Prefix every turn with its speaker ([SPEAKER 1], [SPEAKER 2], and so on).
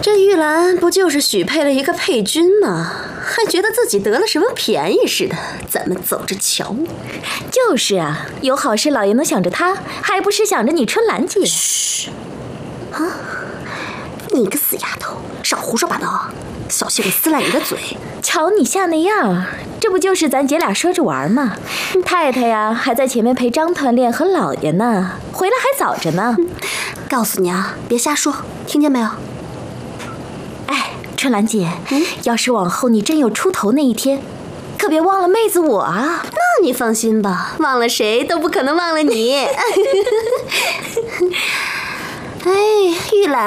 [SPEAKER 1] 这玉兰不就是许配了一个配军吗？还觉得自己得了什么便宜似的，咱们走着瞧。
[SPEAKER 2] 就是啊，有好事老爷能想着他，还不是想着你春兰姐？
[SPEAKER 1] 嘘！啊！你个死丫头，少胡说八道，小心我撕烂你的嘴！
[SPEAKER 2] 瞧你像那样，这不就是咱姐俩说着玩吗？太太呀，还在前面陪张团练和老爷呢，回来还早着呢。
[SPEAKER 1] 告诉你啊，别瞎说，听见没有？
[SPEAKER 2] 哎，春兰姐，要是往后你真有出头那一天，可别忘了妹子我啊。
[SPEAKER 1] 那你放心吧，忘了谁都不可能忘了你。哎，玉兰。